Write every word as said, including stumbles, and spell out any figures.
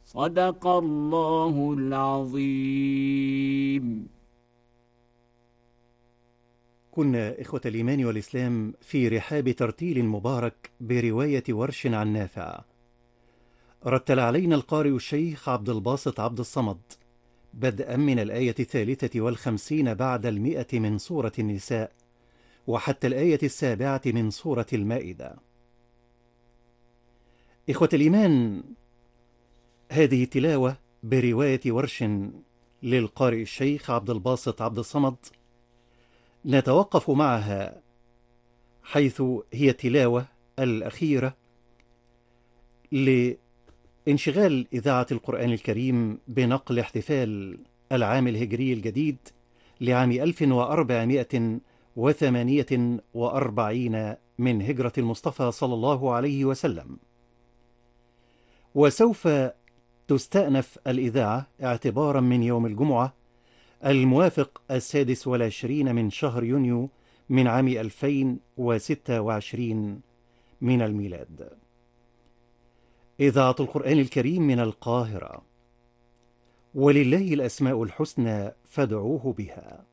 صدق الله العظيم. كنا إخوة الإيمان والإسلام في رحاب ترتيل مبارك برواية ورش عن نافع. رتل علينا القارئ الشيخ عبد الباسط عبد الصمد بدءا من الآية الثالثة والخمسين بعد المئة من سورة النساء وحتى الآية السابعة من سورة المائدة. إخوة الإيمان، هذه التلاوة برواية ورش للقارئ الشيخ عبد الباسط عبد الصمد نتوقف معها، حيث هي التلاوة الأخيرة لانشغال إذاعة القرآن الكريم بنقل احتفال العام الهجري الجديد لعام ألف وأربعمائة وثمانية وأربعين من هجرة المصطفى صلى الله عليه وسلم. وسوف تستأنف الإذاعة اعتبارا من يوم الجمعة الموافق السادس والعشرين من شهر يونيو من عام ألفين وستة وعشرين من الميلاد. إذاعة القرآن الكريم من القاهرة، ولله الأسماء الحسنى فادعوه بها.